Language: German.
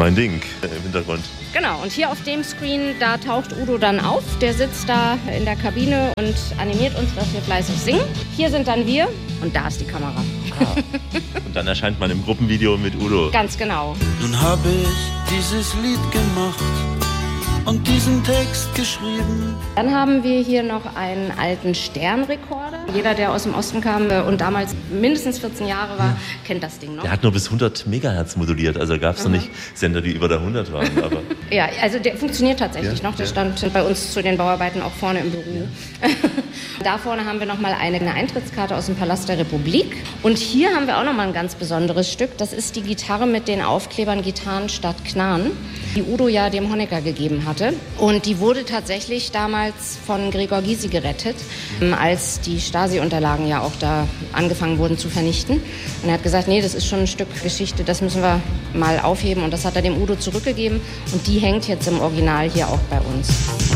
mein Ding im Hintergrund. Genau, und hier auf dem Screen, da taucht Udo dann auf. Der sitzt da in der Kabine und animiert uns, dass wir fleißig singen. Hier sind dann wir und da ist die Kamera. Und dann erscheint man im Gruppenvideo mit Udo. Ganz genau. Nun habe ich dieses Lied gemacht und diesen Text geschrieben. Dann haben wir hier noch einen alten Sternrekorder. Jeder, der aus dem Osten kam und damals mindestens 14 Jahre war, kennt das Ding noch. Der hat nur bis 100 Megahertz moduliert, also gab es noch nicht Sender, die über der 100 waren. Aber Ja, also der funktioniert tatsächlich noch. Der stand bei uns zu den Bauarbeiten auch vorne im Büro. Da vorne haben wir nochmal eine Eintrittskarte aus dem Palast der Republik. Und hier haben wir auch nochmal ein ganz besonderes Stück. Das ist die Gitarre mit den Aufklebern Gitarrenstadt Knarren, die Udo ja dem Honecker gegeben hatte. Und die wurde tatsächlich damals von Gregor Gysi gerettet, als die Stasi-Unterlagen ja auch da angefangen wurden zu vernichten. Und er hat gesagt, nee, das ist schon ein Stück Geschichte, das müssen wir mal aufheben. Und das hat er dem Udo zurückgegeben. Und die hängt jetzt im Original hier auch bei uns.